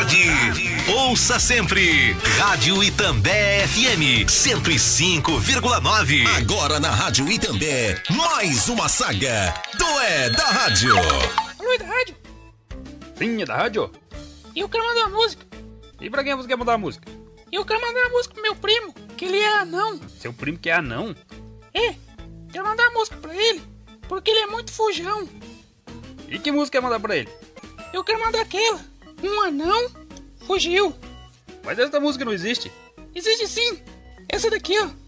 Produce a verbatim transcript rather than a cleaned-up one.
tarde. Ouça sempre Rádio Itambé F M cento e cinco vírgula nove. Agora na Rádio Itambé, mais uma saga do É da Rádio. Alô, é da rádio? Sim, é da rádio? E eu quero mandar uma música. E pra quem você quer mandar a música? Eu quero mandar uma música pro meu primo, que ele é anão. Seu primo que é anão? É, quero mandar uma música pra ele, porque ele é muito fujão. E que música quer mandar pra ele? Eu quero mandar aquela. Um anão fugiu. Mas essa música não existe. Existe sim. Essa daqui, ó.